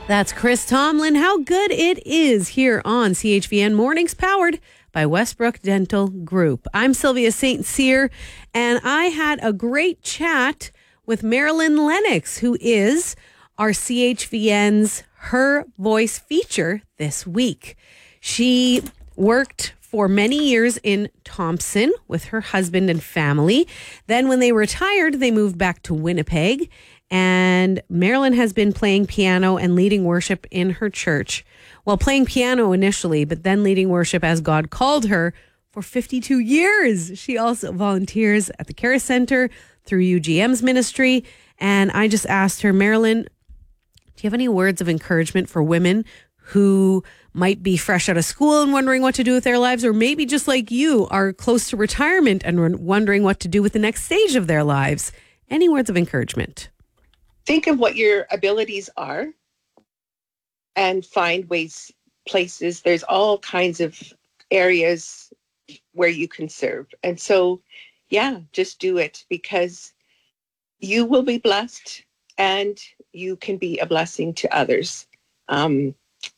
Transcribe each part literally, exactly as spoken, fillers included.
That's Chris Tomlin. How good it is here on C H V N Mornings, powered by Westbrook Dental Group. I'm Sylvia Saint Cyr, and I had a great chat with Marilyn Lennox, who is our C H V N's Her Voice feature this week. She worked for many years in Thompson with her husband and family. Then when they retired, they moved back to Winnipeg. And Marilyn has been playing piano and leading worship in her church. Well, playing piano initially, but then leading worship as God called her for fifty-two years. She also volunteers at the Care Center through U G M's ministry. And I just asked her, Marilyn, do you have any words of encouragement for women who might be fresh out of school and wondering what to do with their lives, or maybe just like you are close to retirement and wondering what to do with the next stage of their lives? Any words of encouragement? Think of what your abilities are and find ways, places. There's all kinds of areas where you can serve. And so, yeah, just do it, because you will be blessed and you can be a blessing to others. Um,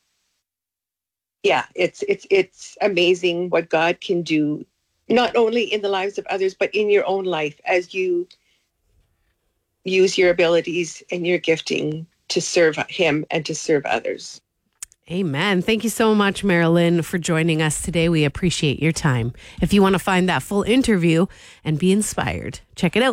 yeah, it's it's it's amazing what God can do, not only in the lives of others, but in your own life as you use your abilities and your gifting to serve him and to serve others. Amen. Thank you so much, Marilyn, for joining us today. We appreciate your time. If you want to find that full interview and be inspired, check it out.